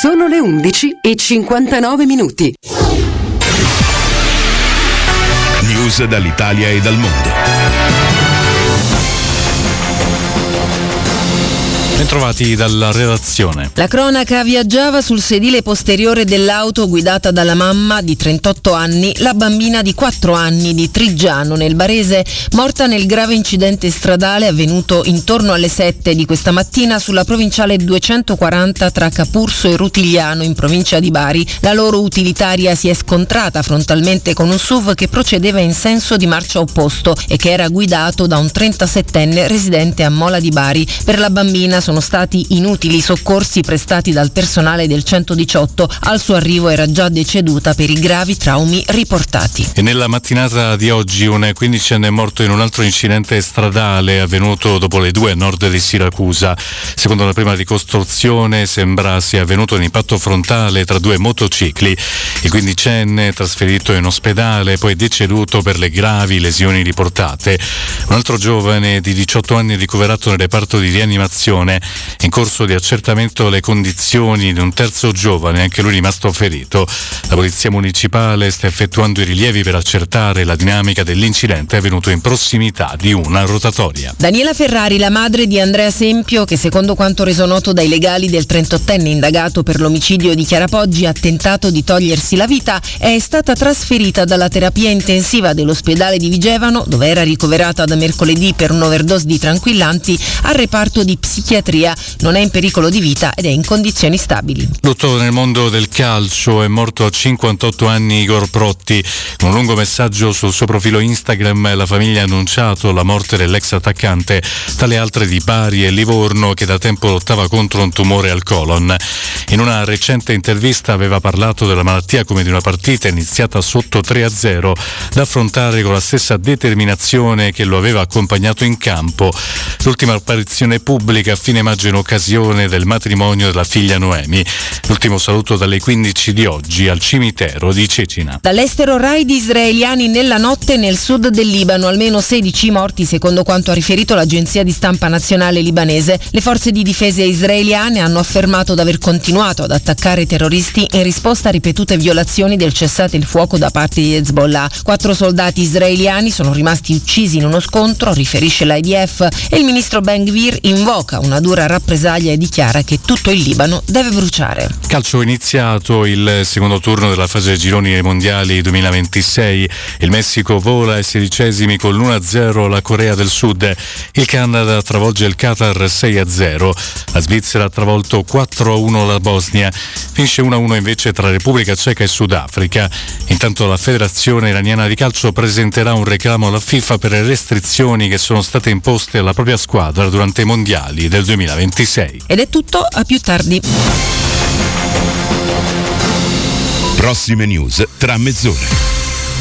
Sono le 11:59. News dall'Italia e dal mondo. Bentrovati dalla redazione. La cronaca: viaggiava sul sedile posteriore dell'auto guidata dalla mamma di 38 anni, la bambina di 4 anni di Triggiano nel Barese, morta nel grave incidente stradale avvenuto intorno alle 7 di questa mattina sulla provinciale 240 tra Capurso e Rutigliano in provincia di Bari. La loro utilitaria si è scontrata frontalmente con un SUV che procedeva in senso di marcia opposto e che era guidato da un 37enne residente a Mola di Bari. Per la bambina sono stati inutili i soccorsi prestati dal personale del 118. Al suo arrivo era già deceduta per i gravi traumi riportati. E nella mattinata di oggi un 15enne è morto in un altro incidente stradale avvenuto dopo le 2 a nord di Siracusa. Secondo la prima ricostruzione sembra sia avvenuto un impatto frontale tra 2 motocicli. Il 15enne trasferito in ospedale, poi deceduto per le gravi lesioni riportate. Un altro giovane di 18 anni ricoverato nel reparto di rianimazione. In corso di accertamento le condizioni di un terzo giovane, anche lui rimasto ferito. La polizia municipale sta effettuando i rilievi per accertare la dinamica dell'incidente avvenuto in prossimità di una rotatoria. Daniela Ferrari, la madre di Andrea Sempio, che secondo quanto reso noto dai legali del 38enne indagato per l'omicidio di Chiara Poggi ha tentato di togliersi la vita, è stata trasferita dalla terapia intensiva dell'ospedale di Vigevano, dove era ricoverata da mercoledì per un'overdose di tranquillanti, al reparto di psichiatria. Non è in pericolo di vita ed è in condizioni stabili. Lutto nel mondo del calcio. È morto a 58 anni Igor Protti. Con un lungo messaggio sul suo profilo Instagram la famiglia ha annunciato la morte dell'ex attaccante, tra le altre di Bari e Livorno, che da tempo lottava contro un tumore al colon. In una recente intervista aveva parlato della malattia come di una partita iniziata sotto 3-0 da affrontare con la stessa determinazione che lo aveva accompagnato in campo. L'ultima apparizione pubblica a fine maggio in occasione del matrimonio della figlia Noemi. L'ultimo saluto dalle 15 di oggi al cimitero di Cecina. Dall'estero, raid israeliani nella notte nel sud del Libano, almeno 16 morti secondo quanto ha riferito l'agenzia di stampa nazionale libanese. Le forze di difesa israeliane hanno affermato di aver continuato ad attaccare terroristi in risposta a ripetute violazioni del cessate il fuoco da parte di Hezbollah. 4 soldati israeliani sono rimasti uccisi in uno scontro, riferisce l'IDF, e il ministro Ben Gvir invoca una dura rappresaglia e dichiara che tutto il Libano deve bruciare. Calcio: iniziato il secondo turno della fase gironi ai mondiali 2026. Il Messico vola ai 16esimi con l'1-0 la Corea del Sud. Il Canada travolge il Qatar 6-0. La Svizzera ha travolto 4-1 la Bosnia. Finisce 1-1 invece tra Repubblica Ceca e Sudafrica. Intanto la Federazione Iraniana di Calcio presenterà un reclamo alla FIFA per le restrizioni che sono state imposte alla propria squadra durante i mondiali del 2026. Ed è tutto, a più tardi. Prossime news tra mezz'ora.